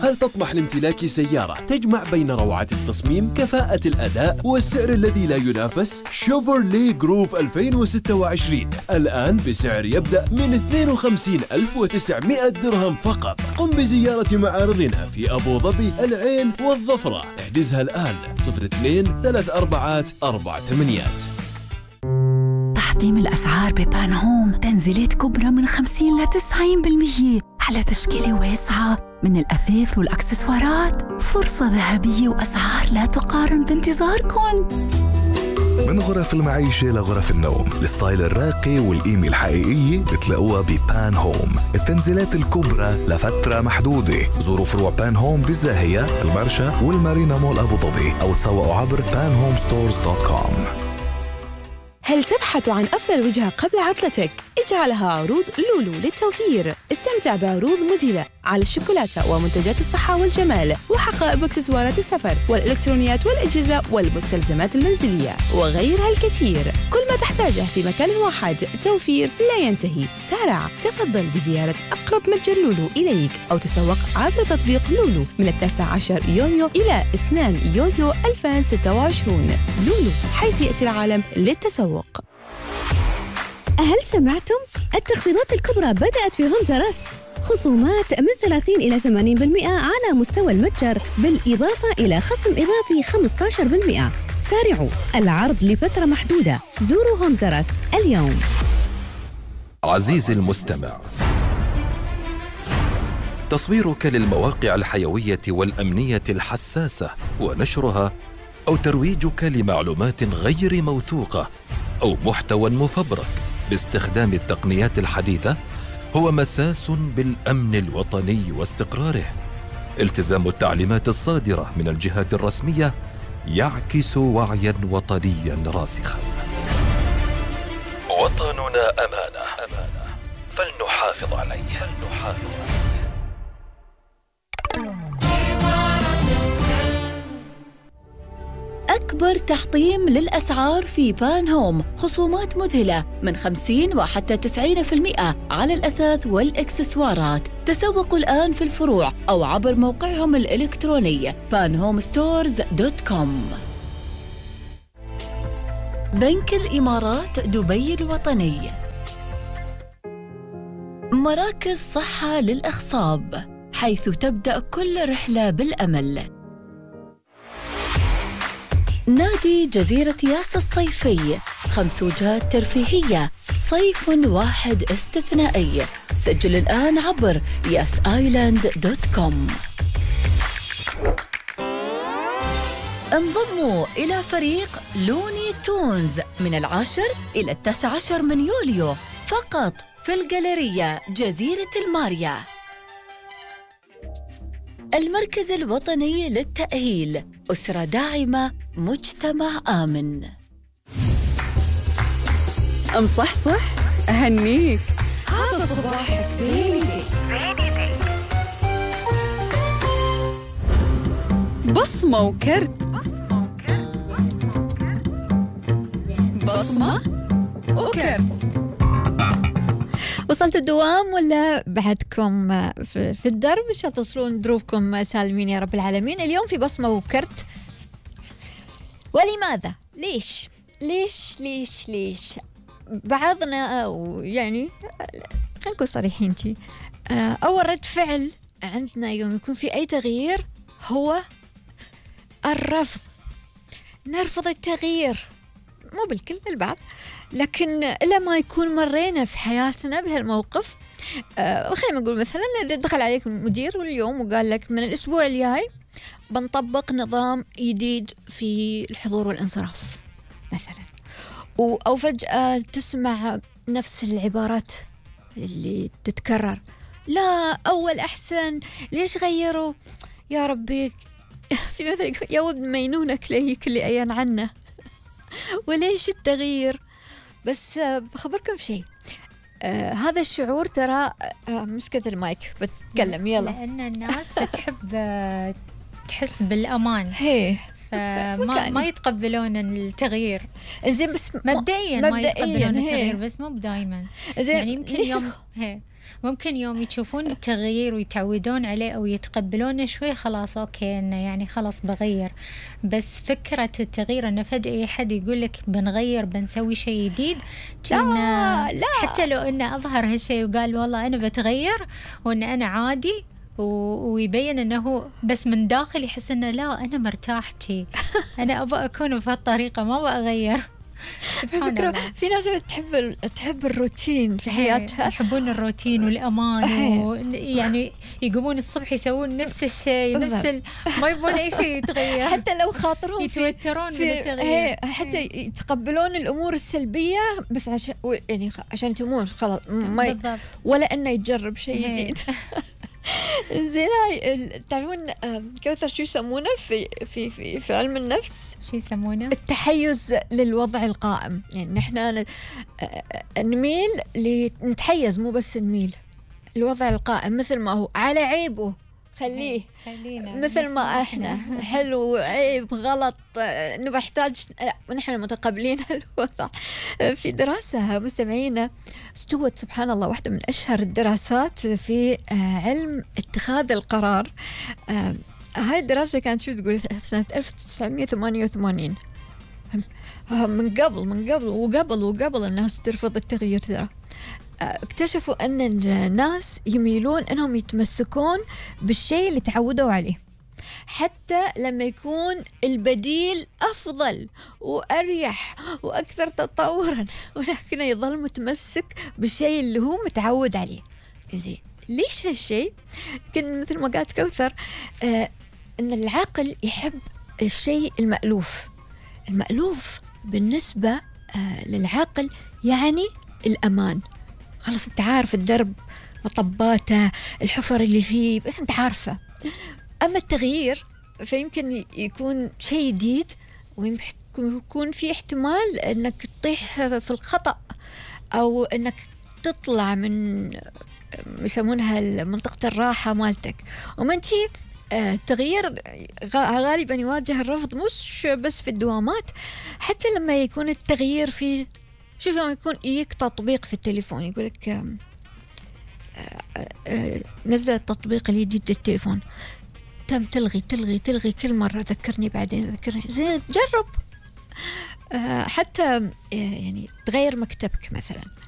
هل تطمح لامتلاك سيارة تجمع بين روعة التصميم، كفاءة الأداء والسعر الذي لا ينافس؟ شيفروليه جروف 2026 الآن بسعر يبدأ من 52,900 درهم فقط. قم بزيارة معارضنا في أبو ظبي، العين والظفرة. احجزها الآن 02-34-48. تحطيم الأسعار ببان هوم، تنزيلات كبرى من 50 ل 90% على تشكيلة واسعة من الأثاث والأكسسوارات. فرصة ذهبية وأسعار لا تقارن بانتظاركم. من غرف المعيشة لغرف النوم، الستايل الراقي والقيمة الحقيقية بتلاقوها ببان هوم. التنزيلات الكبرى لفترة محدودة. زوروا فروع بان هوم بالزاهية، المرشا والمارينا مول أبو ظبي، أو تسوقوا عبر panhomestores.com. هل تبحث عن أفضل وجهة قبل عطلتك؟ اجعلها عروض لولو للتوفير. استمتع بعروض مذهلة على الشوكولاتة ومنتجات الصحة والجمال وحقائب واكسسوارات السفر والإلكترونيات والأجهزة والمستلزمات المنزلية وغيرها الكثير. كل ما تحتاجه في مكان واحد. توفير لا ينتهي. سارع، تفضل بزيارة أقرب متجر لولو إليك أو تسوق عبر تطبيق لولو من 19 يونيو إلى 2 يوليو 2026. لولو، حيث يأتي العالم للتسوق. هل سمعتم؟ التخفيضات الكبرى بدأت في هومز راس. خصومات من 30 إلى 80% على مستوى المتجر، بالإضافة إلى خصم إضافي 15%. سارعوا، العرض لفترة محدودة. زوروا هومز راس اليوم. عزيزي المستمع، تصويرك للمواقع الحيوية والأمنية الحساسة ونشرها، أو ترويجك لمعلومات غير موثوقة أو محتوى مفبرك باستخدام التقنيات الحديثة هو مساس بالأمن الوطني واستقراره. التزام التعليمات الصادرة من الجهات الرسمية يعكس وعياً وطنياً راسخاً. وطننا أمانة، فلنحافظ عليه. أكبر تحطيم للأسعار في بان هوم. خصومات مذهلة من 50 وحتى 90% على الأثاث والإكسسوارات. تسوقوا الآن في الفروع أو عبر موقعهم الإلكتروني panhomestores.com. بنك الإمارات دبي الوطني. مراكز صحة للأخصاب، حيث تبدأ كل رحلة بالأمل. نادي جزيرة ياس الصيفي، 5 وجهات ترفيهية، صيف واحد استثنائي. سجل الآن عبر yasisland.com. انضموا إلى فريق لوني تونز من 10 إلى 19 من يوليو فقط في الجاليريا جزيرة الماريا. المركز الوطني للتأهيل، أسرة داعمة، مجتمع آمن. مصحصح، أهنيك، هذا صباحك بيني. بصمة وكرت، بصمة وكرت. وصلت الدوام ولا بعدكم في الدرب؟ إن شاء الله توصلون دروبكم سالمين يا رب العالمين. اليوم في بصمة وكرت. ولماذا؟ ليش بعضنا، يعني خلينا نكون صريحين شي. أول رد فعل عندنا يوم يكون في أي تغيير هو الرفض. نرفض التغيير، مو بالكل، البعض، لكن إلا ما يكون مرينا في حياتنا بهالموقف. خلينا نقول مثلا إذا دخل عليك المدير اليوم وقال لك من الأسبوع الجاي بنطبق نظام جديد في الحضور والانصراف مثلا، أو فجأة تسمع نفس العبارات اللي تتكرر، لا أول أحسن، ليش غيروا يا ربي؟ في مثل يا ود مينونك ليك اللي أيان عنه وليش التغيير؟ بس بخبركم شيء، هذا الشعور ترى مش كذا المايك بتكلم، يلا. لأن الناس تحب تحس بالأمان. هي ما يتقبلون التغيير. زين بس مبدئيا ما يتقبلون التغيير، بس مو دائما. يعني ممكن يوم يشوفون التغيير ويتعودون عليه أو يتقبلونه شوي، خلاص أوكي إنه يعني خلاص بغير. بس فكرة التغيير إنه فجأة حد يقول لك بنغير بنسوي شيء جديد، لا حتى لو إنه أظهر هالشيء وقال والله أنا بتغير وإن أنا عادي، ويبين انه هو بس من داخل يحس انه لا انا مرتاح شي، انا ابغى اكون بهالطريقه ما بغير. فكرة في ناس تحب الروتين في حياتها، يحبون الروتين والامان، ويعني يقومون الصبح يسوون نفس الشيء ما يبون اي شيء يتغير، حتى لو خاطرهم يتوترون من التغيير، حتى يتقبلون الامور السلبيه بس عشان تمون خلاص ولا انه يجرب شيء جديد. زين تعرفون كوثر شو يسمونه في علم النفس؟ شو يسمونه؟ التحيز للوضع القائم. يعني نحن نميل نتحيز، مو بس نميل الوضع القائم مثل ما هو، على عيبه خلينا مثل ما احنا، حلو عيب غلط نبغى نحتاج، نحن متقبلين الوضع. في دراسة مستمعينا استوت سبحان الله واحدة من أشهر الدراسات في علم اتخاذ القرار. هاي الدراسة كانت شو تقول سنة 1988، من قبل وقبل الناس ترفض التغيير ترى. اكتشفوا أن الناس يميلون أنهم يتمسكون بالشيء اللي تعودوا عليه حتى لما يكون البديل أفضل وأريح وأكثر تطورا، ولكن يظل متمسك بالشيء اللي هو متعود عليه. زين ليش هالشيء؟ يمكن مثل ما قالت كوثر أن العقل يحب الشيء المألوف بالنسبة للعقل يعني الأمان. خلاص انت عارف الدرب مطباته الحفر اللي فيه، بس انت عارفه. اما التغيير فيمكن يكون شيء جديد، ويكون في احتمال انك تطيح في الخطأ او انك تطلع من يسمونها منطقة الراحة مالتك. ومن شيء التغيير غالبا يواجه الرفض مش بس في الدوامات، حتى لما يكون التغيير في شوف يوم يكون يجيك تطبيق في التليفون يقول لك نزل التطبيق الجديد للتليفون، تم تلغي كل مرة ذكرني بعدين ذكرني. زين جرب. حتى يعني تغير مكتبك مثلا،